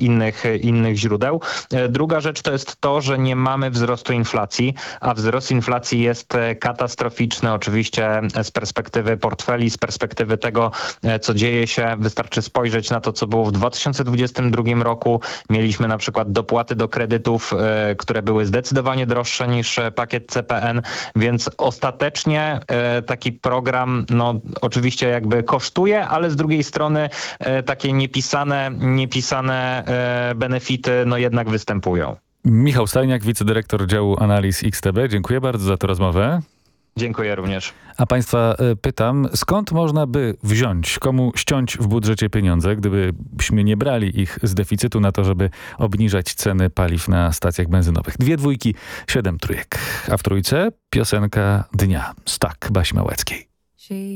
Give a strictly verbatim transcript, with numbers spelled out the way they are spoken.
innych, innych źródeł. Druga rzecz to jest to, że nie mamy wzrostu inflacji, a wzrost inflacji jest katastroficzny oczywiście z perspektywy portfeli, z perspektywy tego, co dzieje się. Wystarczy spojrzeć na to, co było w dwa tysiące dwudziestym drugim roku. Mieliśmy na przykład dopłaty do kredytów, które były zdecydowanie droższe niż pakiet C P N, więc ostatecznie taki program, no oczywiście jakby kosztuje, ale z drugiej strony takie niepisane, niepisane benefity no jednak występują. Michał Stajniak, wicedyrektor działu analiz X T B. Dziękuję bardzo za tę rozmowę. Dziękuję również. A państwa pytam, skąd można by wziąć, komu ściąć w budżecie pieniądze, gdybyśmy nie brali ich z deficytu na to, żeby obniżać ceny paliw na stacjach benzynowych? Dwie dwójki, siedem trójek. A w trójce piosenka dnia. Stak Basi Małeckiej.